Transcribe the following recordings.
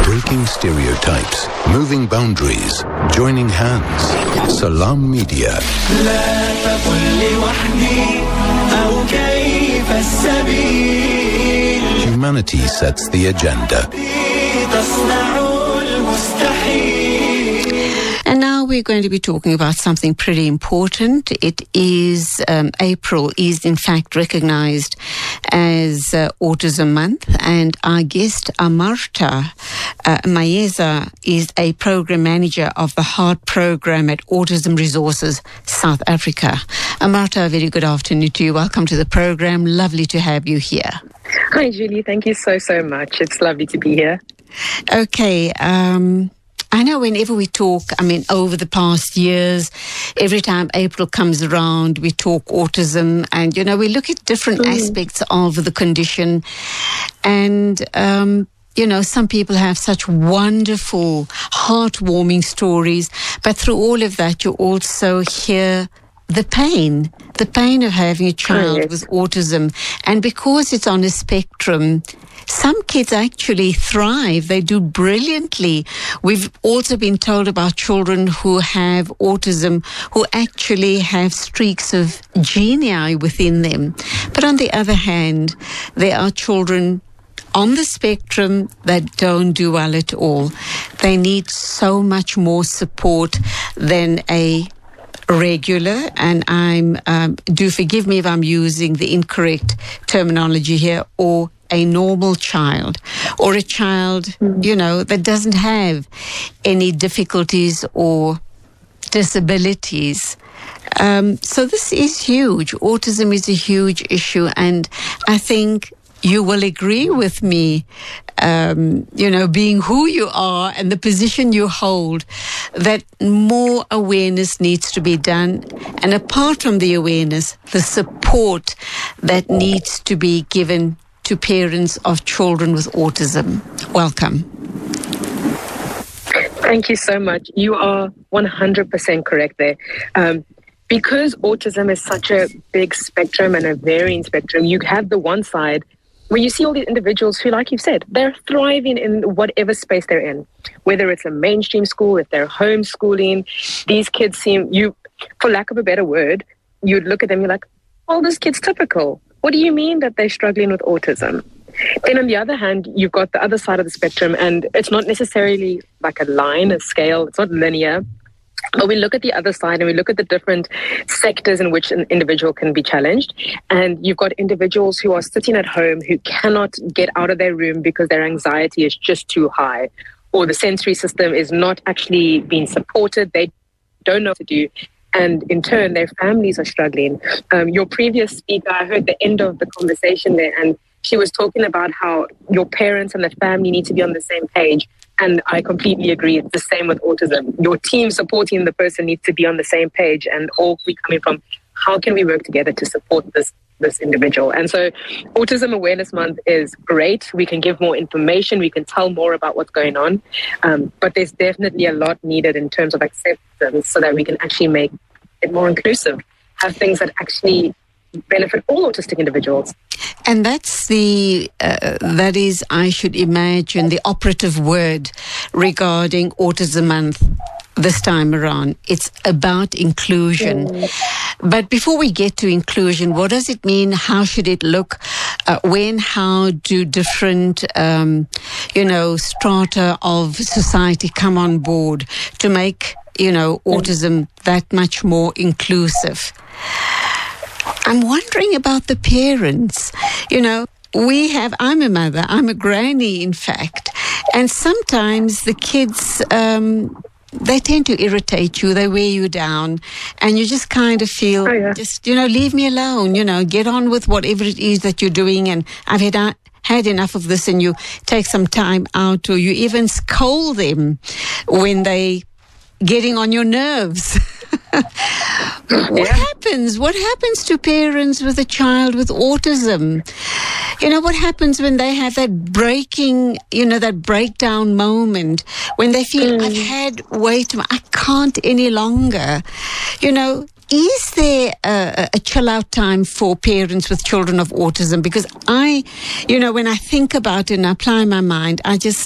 Breaking stereotypes, moving boundaries, joining hands. Salam Media. Humanity sets the agenda. And now we're going to be talking about something pretty important. It is April is in fact recognized as Autism Month, and our guest Amartha Mayeza is a program manager of the Heart Program at Autism Resources South Africa. Amartha, a very good afternoon to you. Welcome to the program. Lovely to have you here. Hi, Julie. Thank you so much. It's lovely to be here. Okay. I know whenever we talk, over the past years, every time April comes around, we talk autism and, we look at different aspects of the condition. And, some people have such wonderful, heartwarming stories. But through all of that, you also hear the pain of having a child with autism. And because it's on a spectrum, some kids actually thrive. They do brilliantly. We've also been told about children who have autism who actually have streaks of genii within them. But on the other hand, there are children on the spectrum that don't do well at all. They need so much more support than a regular, and do forgive me if I'm using the incorrect terminology here, or a normal child, or a child, that doesn't have any difficulties or disabilities. So this is huge. Autism is a huge issue, and I think you will agree with me, being who you are and the position you hold, that more awareness needs to be done. And apart from the awareness, the support that needs to be given to parents of children with autism. Welcome. Thank you so much. You are 100% correct there. Because autism is such a big spectrum and a varying spectrum, you have the one side where you see all these individuals who, like you've said, they're thriving in whatever space they're in, whether it's a mainstream school, if they're homeschooling. These kids seem, for lack of a better word, you'd look at them, you're like, oh, this kid's typical. What do you mean that they're struggling with autism? Then on the other hand, you've got the other side of the spectrum, and it's not necessarily like a line, a scale, it's not linear. But we look at the other side and we look at the different sectors in which an individual can be challenged. And you've got individuals who are sitting at home who cannot get out of their room because their anxiety is just too high, or the sensory system is not actually being supported. They don't know what to do. And in turn, their families are struggling. Your previous speaker, I heard the end of the conversation there, and she was talking about how your parents and the family need to be on the same page. And I completely agree. It's the same with autism. Your team supporting the person needs to be on the same page, and all we coming from, how can we work together to support this individual? And so Autism Awareness Month is great. We can give more information. We can tell more about what's going on. But there's definitely a lot needed in terms of acceptance so that we can actually make it more inclusive, have things that actually benefit all autistic individuals. And that's that is, I should imagine, the operative word regarding Autism Month this time around. It's about inclusion. But before we get to inclusion, what does it mean? How should it look? How do different, strata of society come on board to make, autism that much more inclusive? I'm wondering about the parents. I'm a mother, I'm a granny, in fact, and sometimes the kids, they tend to irritate you, they wear you down, and you just kind of feel, leave me alone, get on with whatever it is that you're doing, and I've had enough of this, and you take some time out, or you even scold them when they getting on your nerves. What happens? What happens to parents with a child with autism? What happens when they have that that breakdown moment, when they feel, I've had way too much, I can't any longer. Is there a chill out time for parents with children of autism? Because when I think about it and I apply my mind, I just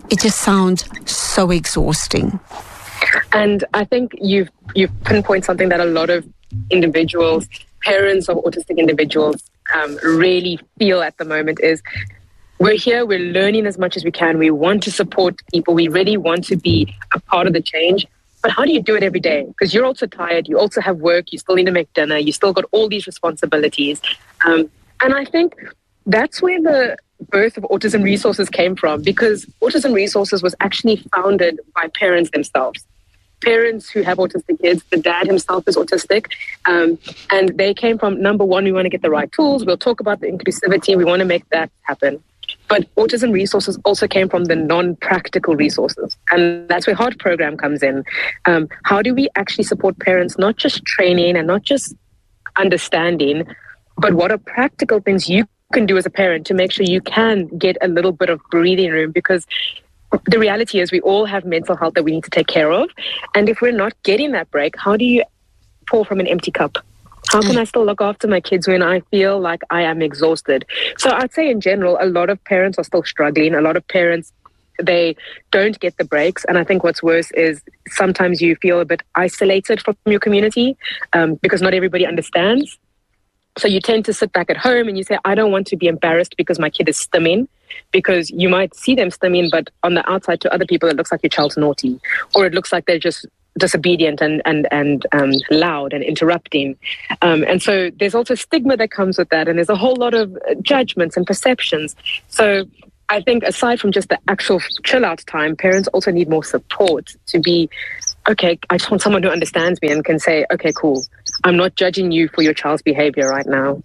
it just sounds so exhausting. And I think you've pinpointed something that a lot of individuals, parents of autistic individuals, really feel at the moment is, we're here, we're learning as much as we can. We want to support people. We really want to be a part of the change. But how do you do it every day? Because you're also tired. You also have work. You still need to make dinner. You still got all these responsibilities. And I think that's where the birth of Autism Resources came from, because Autism Resources was actually founded by parents themselves. Parents who have autistic kids, the dad himself is autistic, and they came from, number one, we want to get the right tools. We'll talk about the inclusivity. We want to make that happen. But Autism Resources also came from the non-practical resources. And that's where Heart Program comes in. How do we actually support parents, not just training and not just understanding, but what are practical things you can do as a parent to make sure you can get a little bit of breathing room? Because the reality is we all have mental health that we need to take care of. And if we're not getting that break, how do you pour from an empty cup? How can I still look after my kids when I feel like I am exhausted? So I'd say in general, a lot of parents are still struggling. A lot of parents, they don't get the breaks. And I think what's worse is sometimes you feel a bit isolated from your community because not everybody understands. So you tend to sit back at home and you say, I don't want to be embarrassed because my kid is stimming, because you might see them stimming, but on the outside to other people, it looks like your child's naughty, or it looks like they're just disobedient and loud and interrupting. And so there's also stigma that comes with that. And there's a whole lot of judgments and perceptions. So I think aside from just the actual chill out time, parents also need more support to be, okay, I just want someone who understands me and can say, okay, cool, I'm not judging you for your child's behavior right now.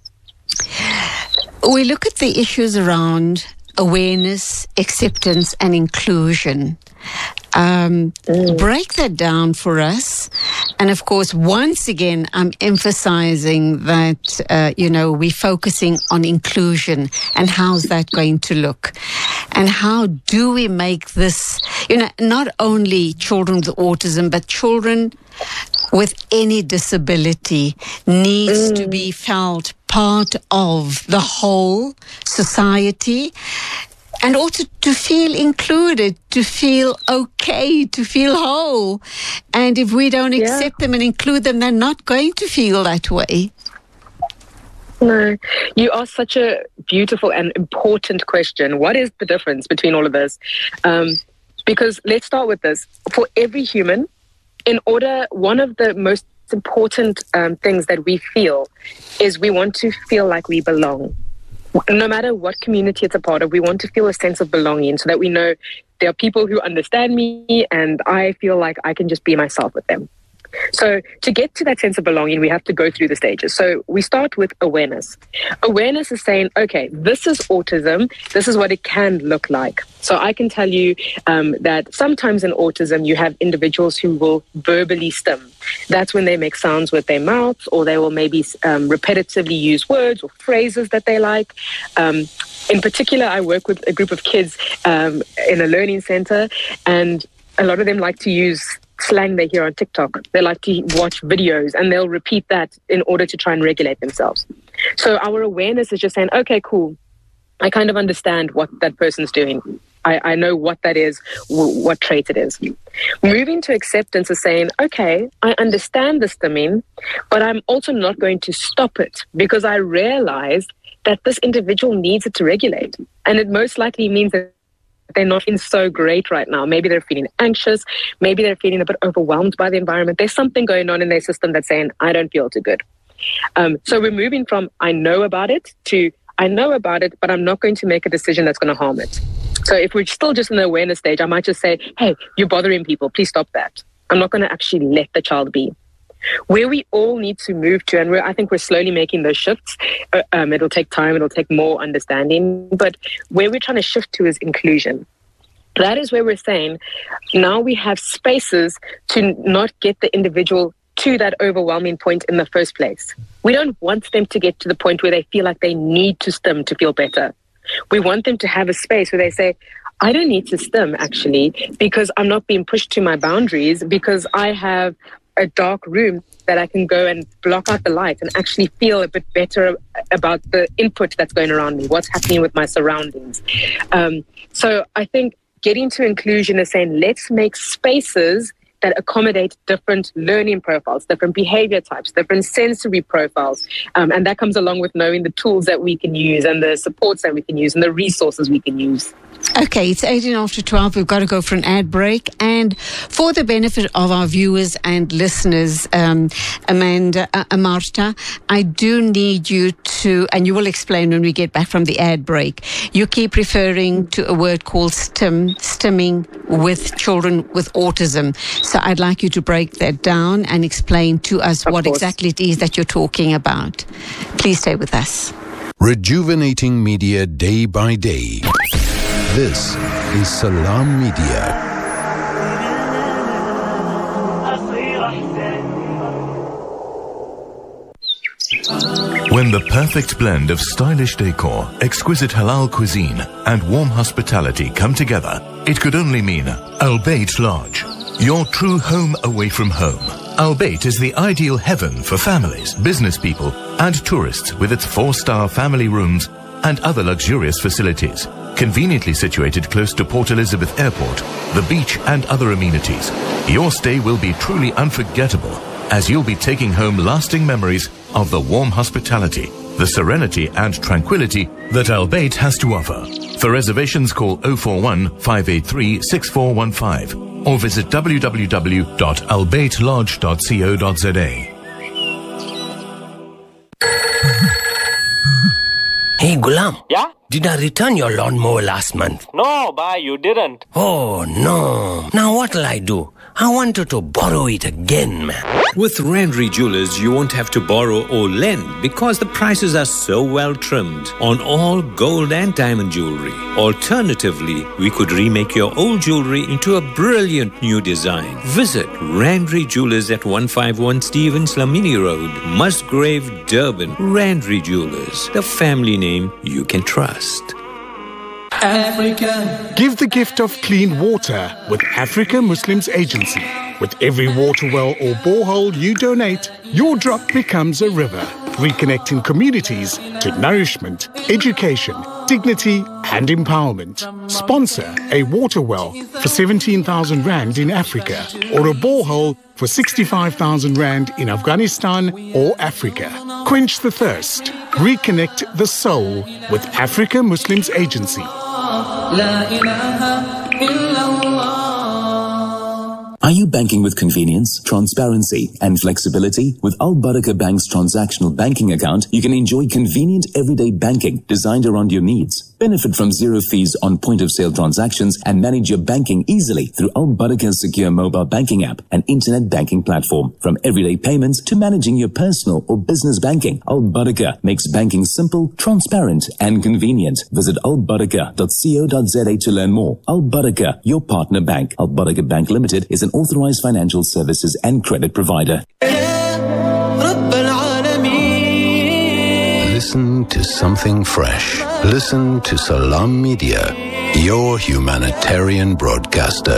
We look at the issues around awareness, acceptance, and inclusion. Break that down for us. And of course, once again, I'm emphasizing that, we're focusing on inclusion and how's that going to look? And how do we make this, not only children with autism, but children with any disability needs to be felt part of the whole society, and also to feel included, to feel okay, to feel whole. And if we don't accept them and include them, they're not going to feel that way. No, you asked such a beautiful and important question. What is the difference between all of this? Because let's start with this. For every human, one of the most important things that we feel is we want to feel like we belong. No matter what community it's a part of, we want to feel a sense of belonging so that we know there are people who understand me and I feel like I can just be myself with them. So to get to that sense of belonging, we have to go through the stages. So we start with awareness. Awareness is saying, okay, this is autism. This is what it can look like. So I can tell you that sometimes in autism, you have individuals who will verbally stim. That's when they make sounds with their mouths, or they will maybe repetitively use words or phrases that they like. In particular, I work with a group of kids in a learning center, and a lot of them like to use slang they hear on TikTok. They like to watch videos and they'll repeat that in order to try and regulate themselves. So our awareness is just saying, okay, cool. I kind of understand what that person's doing. I know what that is, what trait it is. Moving to acceptance is saying, okay, I understand the stimming, but I'm also not going to stop it because I realize that this individual needs it to regulate. And it most likely means that they're not feeling so great right now. Maybe they're feeling anxious. Maybe they're feeling a bit overwhelmed by the environment. There's something going on in their system that's saying, I don't feel too good. So we're moving from I know about it to I know about it, but I'm not going to make a decision that's going to harm it. So if we're still just in the awareness stage, I might just say, hey, you're bothering people. Please stop that. I'm not going to actually let the child be. Where we all need to move to, and I think we're slowly making those shifts. It'll take time. It'll take more understanding. But where we're trying to shift to is inclusion. That is where we're saying now we have spaces to not get the individual to that overwhelming point in the first place. We don't want them to get to the point where they feel like they need to stim to feel better. We want them to have a space where they say, I don't need to stim actually because I'm not being pushed to my boundaries, because I have a dark room that I can go and block out the light and actually feel a bit better about the input that's going around me, what's happening with my surroundings. So I think getting to inclusion is saying, let's make spaces that accommodate different learning profiles, different behavior types, different sensory profiles. And that comes along with knowing the tools that we can use and the supports that we can use and the resources we can use. Okay, it's 18 after 12. We've got to go for an ad break. And for the benefit of our viewers and listeners, Amanda, Amarta, I do need you to, and you will explain when we get back from the ad break, you keep referring to a word called stimming with children with autism. So I'd like you to break that down and explain to us what exactly it is that you're talking about. Please stay with us. Rejuvenating media day by day. This is Salam Media. When the perfect blend of stylish decor, exquisite halal cuisine, and warm hospitality come together, it could only mean Al Bayt Lodge, your true home away from home. Al Bayt is the ideal heaven for families, business people, and tourists with its 4-star family rooms and other luxurious facilities. Conveniently situated close to Port Elizabeth Airport, the beach and other amenities, your stay will be truly unforgettable as you'll be taking home lasting memories of the warm hospitality, the serenity and tranquility that Al Bayt has to offer. For reservations, call 041 583 6415 or visit www.albaytlodge.co.za. Hey, Gulam. Yeah? Did I return your lawnmower last month? No, bhai, you didn't. Oh, no. Now what'll I do? I wanted to borrow it again, man. With Randry Jewelers, you won't have to borrow or lend because the prices are so well trimmed on all gold and diamond jewelry. Alternatively, we could remake your old jewelry into a brilliant new design. Visit Randry Jewelers at 151 Stevens Lamini Road, Musgrave, Durban. Randry Jewelers, the family name you can trust. Africa. Give the gift of clean water with Africa Muslims Agency. With every water well or borehole you donate, your drop becomes a river, reconnecting communities to nourishment, education, dignity and empowerment. Sponsor a water well for 17,000 Rand in Africa or a borehole for 65,000 Rand in Afghanistan or Africa. Quench the thirst. Reconnect the soul with Africa Muslims Agency. Are you banking with convenience, transparency, and flexibility? With Al Barakah Bank's transactional banking account, you can enjoy convenient everyday banking designed around your needs. Benefit from zero fees on point-of-sale transactions and manage your banking easily through Al Barakah's secure mobile banking app and internet banking platform. From everyday payments to managing your personal or business banking, Al Barakah makes banking simple, transparent, and convenient. Visit albarakah.co.za to learn more. Al Barakah, your partner bank. Al Barakah Bank Limited is an authorized financial services and credit provider. Listen to something fresh. Listen to Salam Media, your humanitarian broadcaster.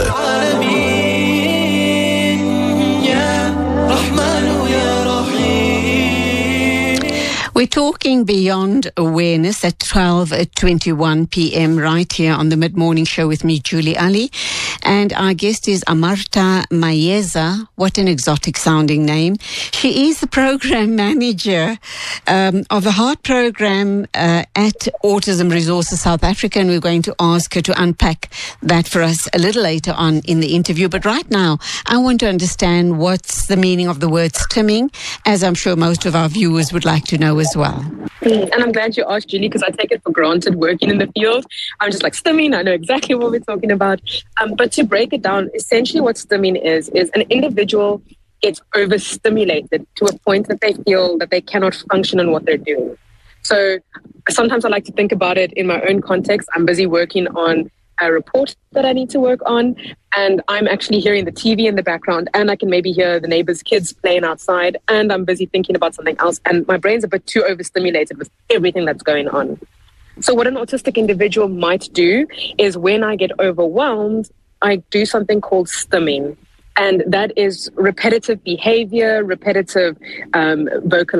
We're talking beyond awareness at 12:21 p.m. right here on the Mid-Morning Show with me, Julie Ali. And our guest is Amarta Mayeza. What an exotic sounding name. She is the program manager of the Heart Program at Autism Resources South Africa. And we're going to ask her to unpack that for us a little later on in the interview. But right now, I want to understand what's the meaning of the word stimming, as I'm sure most of our viewers would like to know as well. And I'm glad you asked, Julie, because I take it for granted working in the field. I'm just like, stimming, I know exactly what we're talking about. But to break it down, essentially what stimming is an individual gets overstimulated to a point that they feel that they cannot function in what they're doing. So sometimes I like to think about it in my own context. I'm busy working on a report that I need to work on, and I'm actually hearing the TV in the background, and I can maybe hear the neighbors' kids playing outside, and I'm busy thinking about something else, and my brain's a bit too overstimulated with everything that's going on. So what an autistic individual might do is when I get overwhelmed, I do something called stimming. And that is repetitive behavior, repetitive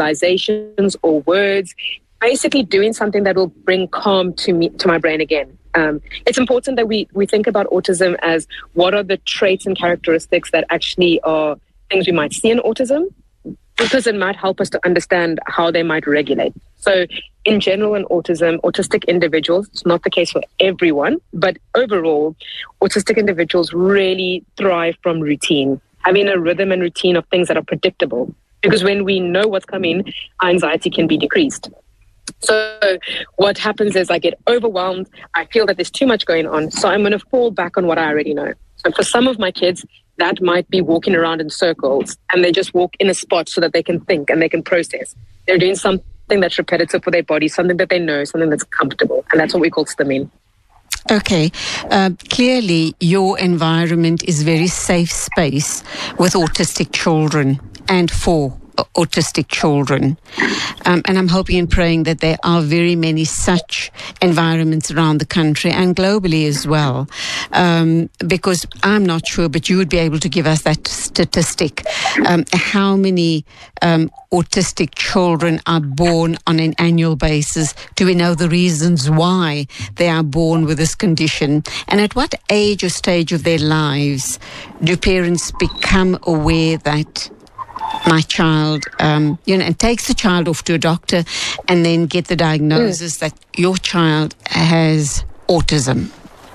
vocalizations or words, basically doing something that will bring calm to my brain again. It's important that we think about autism as what are the traits and characteristics that actually are things we might see in autism, because it might help us to understand how they might regulate. So in general, in autism, autistic individuals, it's not the case for everyone, but overall, autistic individuals really thrive from routine, having a rhythm and routine of things that are predictable. Because when we know what's coming, our anxiety can be decreased. So what happens is I get overwhelmed. I feel that there's too much going on. So I'm going to fall back on what I already know. So for some of my kids, that might be walking around in circles, and they just walk in a spot so that they can think and they can process. They're doing something that's repetitive for their body, something that they know, something that's comfortable. And that's what we call stimming. Okay. Clearly, your environment is very safe space with autistic children and for autistic children. And I'm hoping and praying that there are very many such environments around the country and globally as well. Because I'm not sure, but you would be able to give us that statistic. How many autistic children are born on an annual basis? Do we know the reasons why they are born with this condition? And at what age or stage of their lives do parents become aware that my child, and takes the child off to a doctor and then get the diagnosis that your child has autism?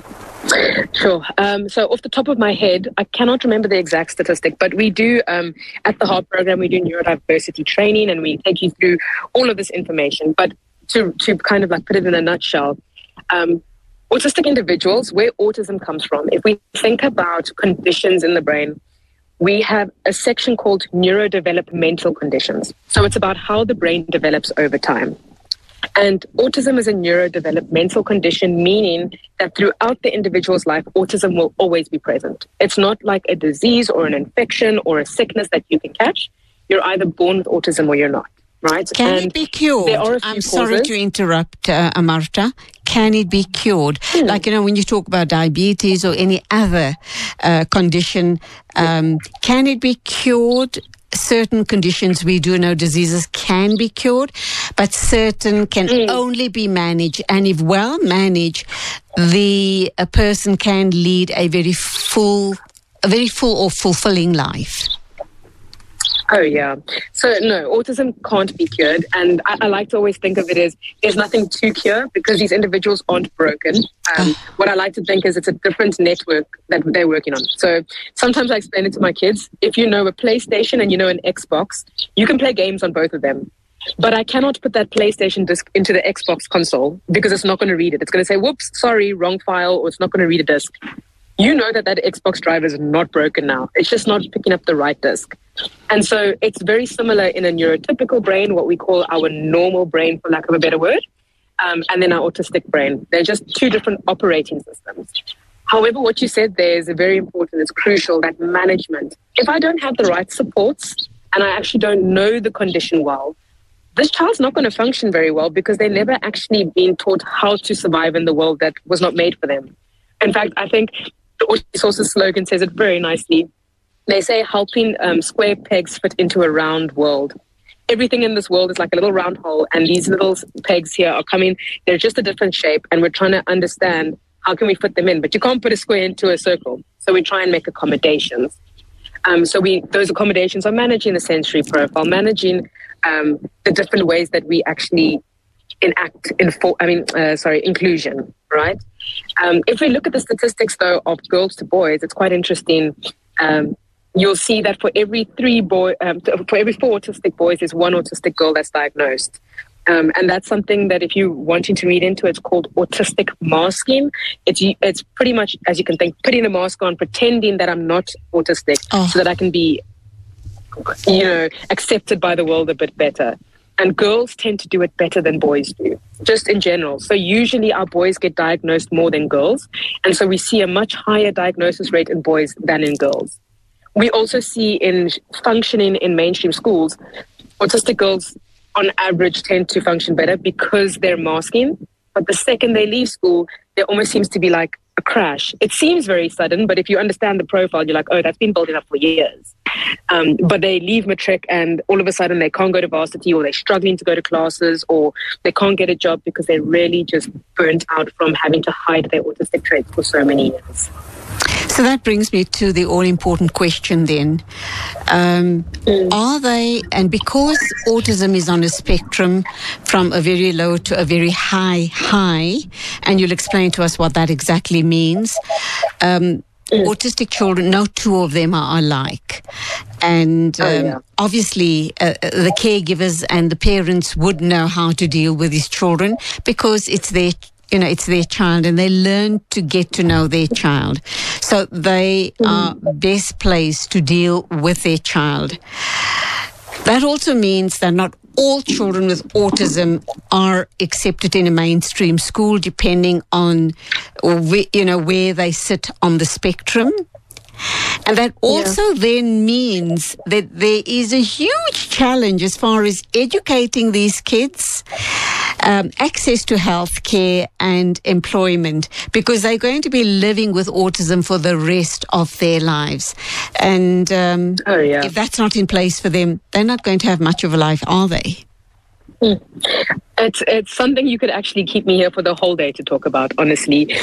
Sure. So off the top of my head, I cannot remember the exact statistic, but we do, at the HEART program, we do neurodiversity training, and we take you through all of this information. But to kind of like put it in a nutshell, autistic individuals, where autism comes from, if we think about conditions in the brain, we have a section called neurodevelopmental conditions. So it's about how the brain develops over time. And autism is a neurodevelopmental condition, meaning that throughout the individual's life, autism will always be present. It's not like a disease or an infection or a sickness that you can catch. You're either born with autism or you're not, right? Can it be cured? I'm sorry to interrupt, Amartha. Can it be cured? Like, when you talk about diabetes or any other condition, can it be cured? Certain conditions, we do know diseases can be cured, but certain can only be managed. And if well managed, a person can lead a very full or fulfilling life. Oh, yeah. So, no, autism can't be cured. And I like to always think of it as there's nothing to cure because these individuals aren't broken. What I like to think is it's a different network that they're working on. So sometimes I explain it to my kids. If you know a PlayStation and you know an Xbox, you can play games on both of them. But I cannot put that PlayStation disc into the Xbox console because it's not going to read it. It's going to say, whoops, sorry, wrong file, or it's not going to read a disc. You know that Xbox drive is not broken now. It's just not picking up the right disc. And so it's very similar in a neurotypical brain, what we call our normal brain, for lack of a better word, and then our autistic brain. They're just two different operating systems. However, what you said there is very important. It's crucial, that management. If I don't have the right supports and I actually don't know the condition well, this child's not going to function very well because they've never actually been taught how to survive in the world that was not made for them. In fact, I think the Autism slogan says it very nicely. They say helping square pegs fit into a round world. Everything in this world is like a little round hole, and these little pegs here are coming. They're just a different shape, and we're trying to understand how can we fit them in. But you can't put a square into a circle, so we try and make accommodations. Those accommodations are managing the sensory profile, managing the different ways that we actually enact inclusion, right? If we look at the statistics, though, of girls to boys, it's quite interesting. You'll see that for every four autistic boys, there's one autistic girl that's diagnosed. And that's something that if you're wanting to read into, it's called autistic masking. It's pretty much, as you can think, putting a mask on, pretending that I'm not autistic so that I can be, accepted by the world a bit better. And girls tend to do it better than boys do, just in general. So usually our boys get diagnosed more than girls. And so we see a much higher diagnosis rate in boys than in girls. We also see in functioning in mainstream schools, autistic girls on average tend to function better because they're masking. But the second they leave school, there almost seems to be like a crash. It seems very sudden, but if you understand the profile, you're like, oh, that's been building up for years. but they leave matric and all of a sudden they can't go to varsity, or they're struggling to go to classes, or they can't get a job because they're really just burnt out from having to hide their autistic traits for so many years. So that brings me to the all-important question then. Are they, and because autism is on a spectrum from a very low to a very high, and you'll explain to us what that exactly means, autistic children, no two of them are alike. And obviously the caregivers and the parents would know how to deal with these children because it's their child, and they learn to get to know their child. So they are best placed to deal with their child. That also means that not all children with autism are accepted in a mainstream school, depending on where they sit on the spectrum. And that also then means that there is a huge challenge as far as educating these kids, access to health care and employment, because they're going to be living with autism for the rest of their lives. And if that's not in place for them, they're not going to have much of a life, are they? It's something you could actually keep me here for the whole day to talk about, honestly.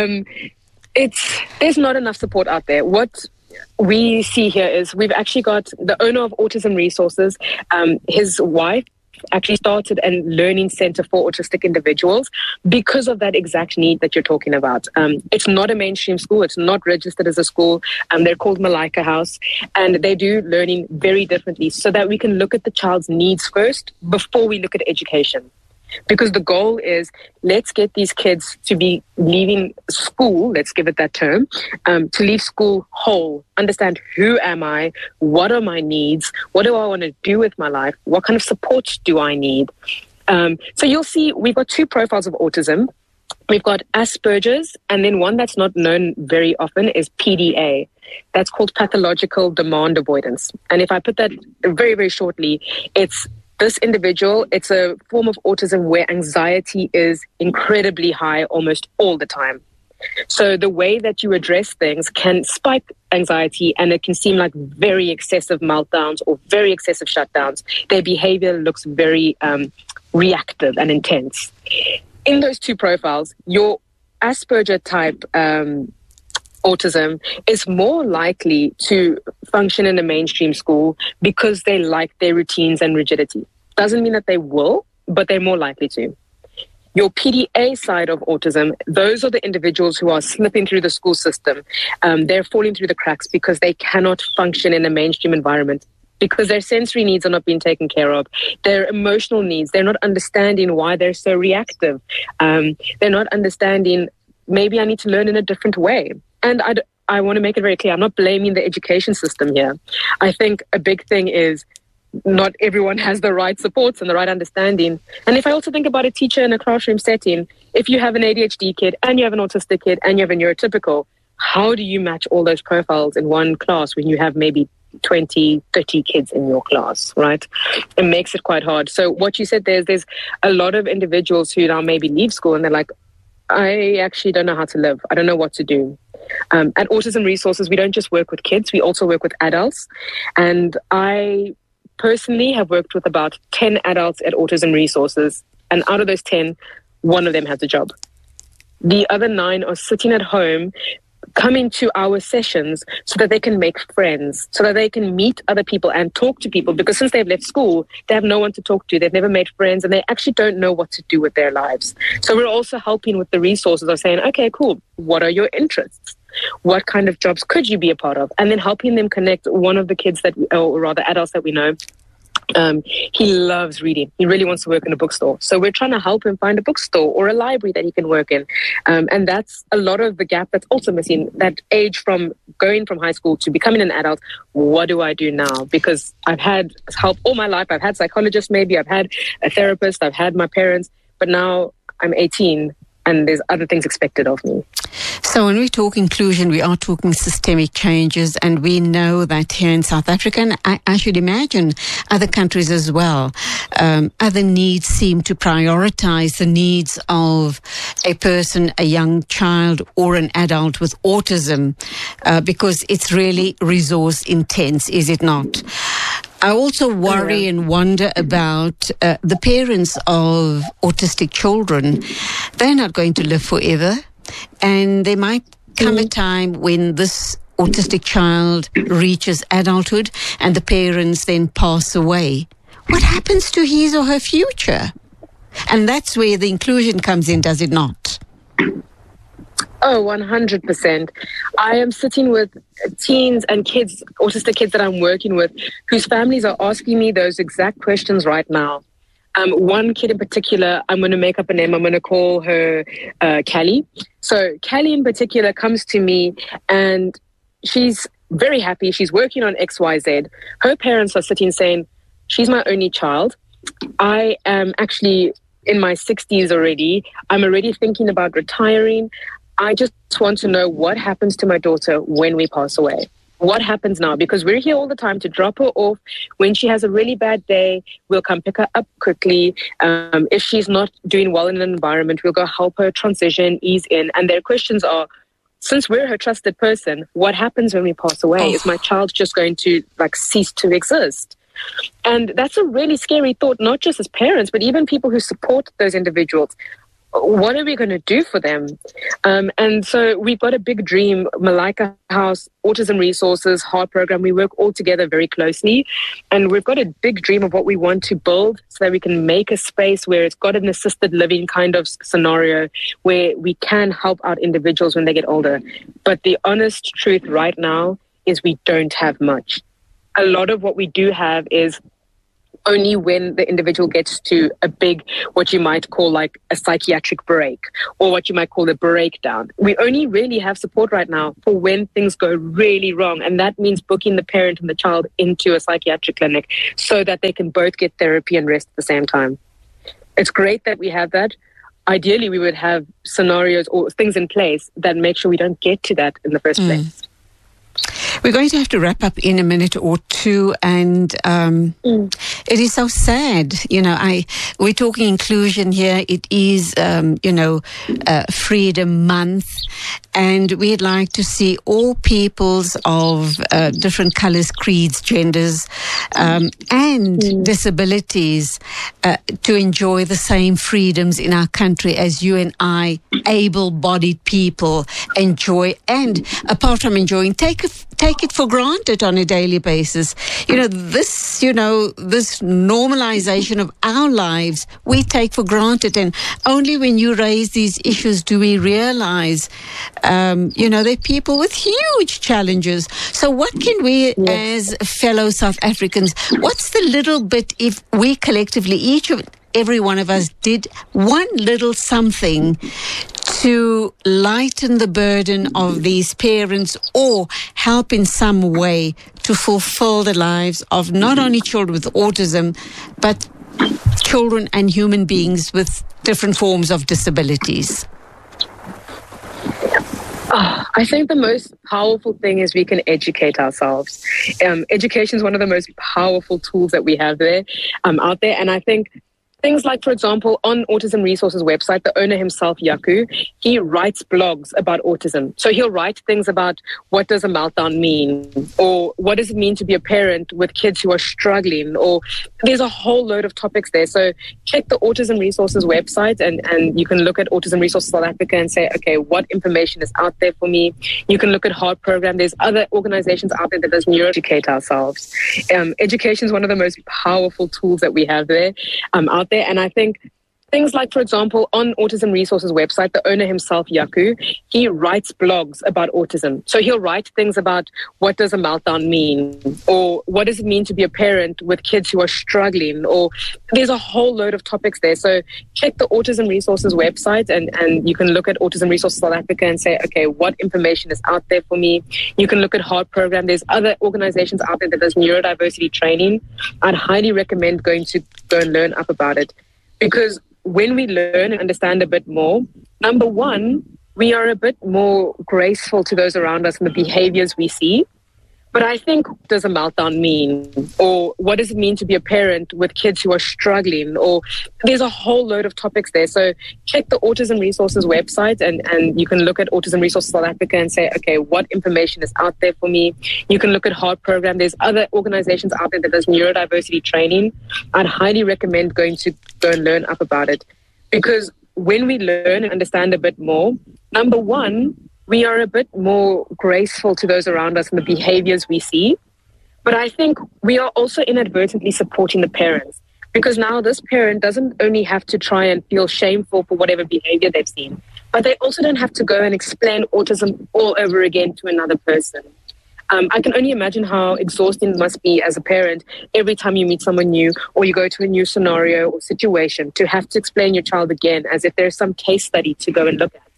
There's not enough support out there. What we see here is we've actually got the owner of Autism Resources, his wife actually started a learning center for autistic individuals because of that exact need that you're talking about. It's not a mainstream school. It's not registered as a school. They're called Malika House, and they do learning very differently so that we can look at the child's needs first before we look at education. Because the goal is, let's get these kids to be leaving school, let's give it that term, to leave school whole, understand who am I, what are my needs, what do I want to do with my life, what kind of support do I need. So you'll see we've got two profiles of autism. We've got Asperger's, and then one that's not known very often is PDA. That's called pathological demand avoidance. And if I put that very, very shortly, it's this individual, it's a form of autism where anxiety is incredibly high almost all the time. So the way that you address things can spike anxiety, and it can seem like very excessive meltdowns or very excessive shutdowns. Their behavior looks very reactive and intense. In those two profiles, your Asperger type autism is more likely to function in a mainstream school because they like their routines and rigidity. Doesn't mean that they will, but they're more likely to. Your PDA side of autism, those are the individuals who are slipping through the school system. They're falling through the cracks because they cannot function in a mainstream environment, because their sensory needs are not being taken care of. Their emotional needs, they're not understanding why they're so reactive. They're not understanding, maybe I need to learn in a different way. And I want to make it very clear, I'm not blaming the education system here. I think a big thing is not everyone has the right supports and the right understanding. And if I also think about a teacher in a classroom setting, if you have an ADHD kid and you have an autistic kid and you have a neurotypical, how do you match all those profiles in one class when you have maybe 20, 30 kids in your class, right? It makes it quite hard. So what you said there's a lot of individuals who now maybe leave school and they're like, I actually don't know how to live. I don't know what to do. At Autism Resources, we don't just work with kids, we also work with adults. And I personally have worked with about 10 adults at Autism Resources. And out of those 10, one of them has a job. The other 9 are sitting at home, coming to our sessions so that they can make friends, so that they can meet other people and talk to people, because since they've left school, they have no one to talk to. They've never made friends and they actually don't know what to do with their lives. So we're also helping with the resources of saying, okay, cool, what are your interests? What kind of jobs could you be a part of? And then helping them connect. One of the kids or rather adults that we know, he loves reading. He really wants to work in a bookstore. So we're trying to help him find a bookstore or a library that he can work in. And that's a lot of the gap that's also missing, that age from going from high school to becoming an adult. What do I do now? Because I've had help all my life. I've had psychologists maybe, I've had a therapist, I've had my parents, but now I'm 18. and there's other things expected of me. So when we talk inclusion, we are talking systemic changes, and we know that here in South Africa, and I should imagine other countries as well, other needs seem to prioritize the needs of a person, a young child or an adult with autism, because it's really resource intense, is it not? I also worry and wonder about the parents of autistic children. They're not going to live forever, and there might come a time when this autistic child reaches adulthood and the parents then pass away. What happens to his or her future? And that's where the inclusion comes in, does it not? Oh, 100%. I am sitting with teens and kids, autistic kids that I'm working with, whose families are asking me those exact questions right now. One kid in particular, I'm going to make up a name. I'm going to call her Callie. So Callie in particular comes to me and she's very happy. She's working on XYZ. Her parents are sitting saying, she's my only child. I am actually in my 60s already. I'm already thinking about retiring. I just want to know what happens to my daughter when we pass away. What happens now? Because we're here all the time to drop her off. When she has a really bad day, we'll come pick her up quickly. If she's not doing well in an environment, we'll go help her transition, ease in. And their questions are, since we're her trusted person, what happens when we pass away? Is my child just going to cease to exist? And that's a really scary thought, not just as parents, but even people who support those individuals. What are we going to do for them? And so we've got a big dream, Malaika House, Autism Resources, Heart Program. We work all together very closely. And we've got a big dream of what we want to build so that we can make a space where it's got an assisted living kind of scenario where we can help out individuals when they get older. But the honest truth right now is we don't have much. A lot of what we do have is only when the individual gets to a big, what you might call a psychiatric break, or what you might call a breakdown. We only really have support right now for when things go really wrong. And that means booking the parent and the child into a psychiatric clinic so that they can both get therapy and rest at the same time. It's great that we have that. Ideally, we would have scenarios or things in place that make sure we don't get to that in the first place. We're going to have to wrap up in a minute or two, and it is so sad. We're talking inclusion here. It is, Freedom Month, and we'd like to see all peoples of different colors, creeds, genders, and disabilities to enjoy the same freedoms in our country as you and I, able-bodied people, enjoy. And apart from enjoying, take it for granted on a daily basis. This normalization of our lives, we take for granted. And only when you raise these issues do we realize, there are people with huge challenges. So what can we, as fellow South Africans, what's the little bit, if we collectively, every one of us did one little something to lighten the burden of these parents or help in some way to fulfill the lives of not only children with autism, but children and human beings with different forms of disabilities? I think the most powerful thing is we can educate ourselves. Education is one of the most powerful tools that we have out there. And I think things like, for example, on Autism Resources website, the owner himself, Yaku, he writes blogs about autism. So he'll write things about what does a meltdown mean, or what does it mean to be a parent with kids who are struggling, or there's a whole load of topics there. So check the Autism Resources website and you can look at Autism Resources South Africa and say, okay, what information is out there for me? You can look at Heart Program. There's other organizations out there that does neuroeducate ourselves. Education is one of the most powerful tools that we have out there. And I think things like, for example, on Autism Resources website, the owner himself, Yaku, he writes blogs about autism. So he'll write things about what does a meltdown mean, or what does it mean to be a parent with kids who are struggling, or there's a whole load of topics there. So check the Autism Resources website and you can look at Autism Resources South Africa and say, okay, what information is out there for me? You can look at Heart Program. There's other organizations out there that does neurodiversity training. I'd highly recommend going to go and learn up about it, because when we learn and understand a bit more, number one, we are a bit more graceful to those around us and the behaviors we see. But I think, what does a meltdown mean? Or what does it mean to be a parent with kids who are struggling? Or there's a whole load of topics there. So check the Autism Resources website and you can look at Autism Resources South Africa and say, okay, what information is out there for me? You can look at HEART Program. There's other organizations out there that does neurodiversity training. I'd highly recommend going to go and learn up about it. Because when we learn and understand a bit more, number one, we are a bit more graceful to those around us and the behaviors we see. But I think we are also inadvertently supporting the parents, because now this parent doesn't only have to try and feel shameful for whatever behavior they've seen, but they also don't have to go and explain autism all over again to another person. I can only imagine how exhausting it must be as a parent every time you meet someone new or you go to a new scenario or situation to have to explain your child again as if there's some case study to go and look at.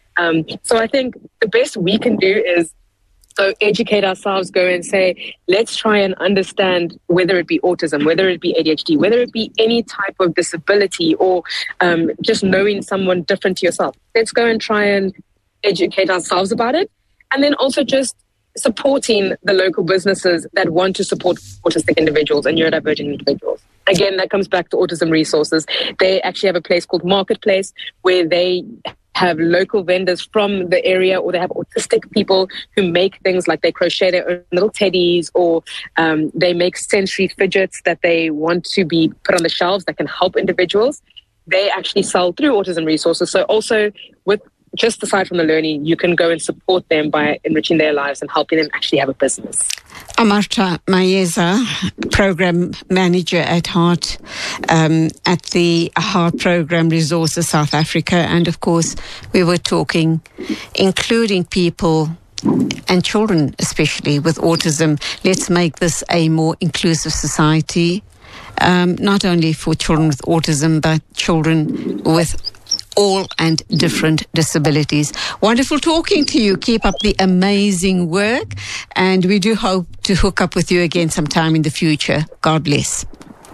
So I think the best we can do is go educate ourselves, go and say, let's try and understand whether it be autism, whether it be ADHD, whether it be any type of disability or just knowing someone different to yourself. Let's go and try and educate ourselves about it. And then also just supporting the local businesses that want to support autistic individuals and neurodivergent individuals. Again, that comes back to Autism Resources. They actually have a place called Marketplace where they have local vendors from the area, or they have autistic people who make things like they crochet their own little teddies, or they make sensory fidgets that they want to be put on the shelves that can help individuals. They actually sell through Autism Resources. So also, with just aside from the learning, you can go and support them by enriching their lives and helping them actually have a business. Amartya Mayeza, Program Manager at HEART, at the HEART Program Resources South Africa. And of course, we were talking, including people and children, especially with autism. Let's make this a more inclusive society, not only for children with autism, but children with all and different disabilities. Wonderful talking to you. Keep up the amazing work. And we do hope to hook up with you again sometime in the future. God bless.